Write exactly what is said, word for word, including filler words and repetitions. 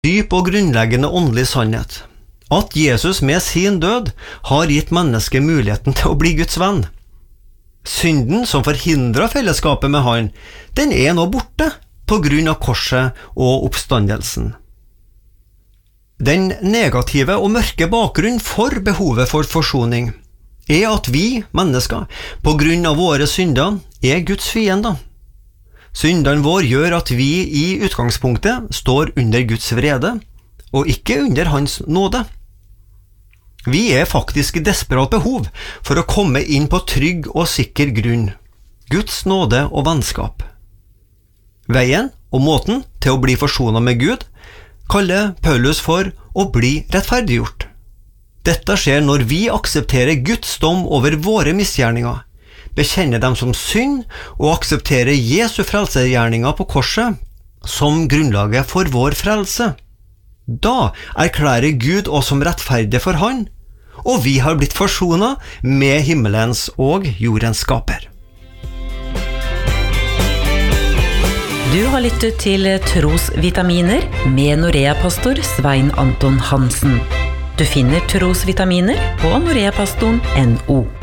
Dyp og grunnleggende åndelig sannhet, at Jesus med sin død har gitt mennesket muligheten til å bli Guds venn. Synden som forhindret fellesskapet med han, den er nå borte på grunn av korset og oppstandelsen. Den negative og mørke bakgrunnen for behovet for forsoning er at vi, mennesker, på grunn av våre synder, er Guds fiender. Syndene vår gjør at vi i utgangspunktet står under Guds vrede, og ikke under hans nåde. Vi er faktisk i desperat behov for å komme inn på trygg og sikker grunn, Guds nåde og vennskap. Veien og måten til å bli forsonet med Gud kaller Paulus for å bli rettferdiggjort. Dette skjer når vi aksepterer Guds dom over våre misgjerninger, bekjenner dem som synd og aksepterer Jesu frelsergjerninger på korset som grunnlaget for vår frelse. Da erklærer Gud oss som rettferdige for han, og vi har blitt forsonet med himmelens og jordens skaper. Du har lyttet til Trosvitaminer med Norea-pastor Svein Anton Hansen. Du finner Trosvitaminer på noreapastoren punktum no.